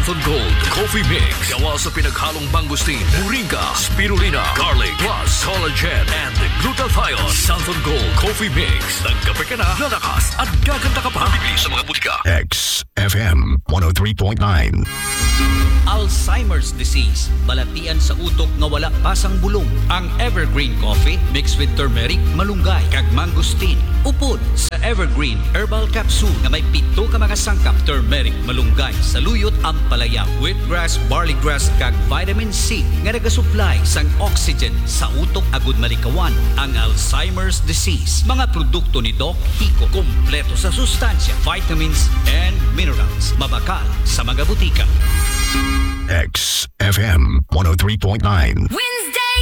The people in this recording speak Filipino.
Santhon Gold Coffee Mix. Gawa sa pinaghalong mangustin, moringa, spirulina, garlic, plus collagen and glutathione. Santhon Gold Coffee Mix. Nagkape ka na, lalakas at gaganda ka pa. Bibili sa mga butika. XFM 103.9. Alzheimer's disease, balatian sa utok nga wala pasang bulong. Ang Evergreen Coffee mixed with turmeric, malunggay, kag mangustin. Upod sa Evergreen Herbal Capsule nga may 7 ka mga sangkap turmeric, malunggay, saluyot, ampalaya, wheatgrass, barleygrass, kag vitamin C nga nagasupply sang oxygen sa utok agud malikawan ang Alzheimer's disease. Mga produkto ni Doc Hico, kompleto sa sustansya, vitamins and minerals. Mabakal sa mga butika. XFM 103.9.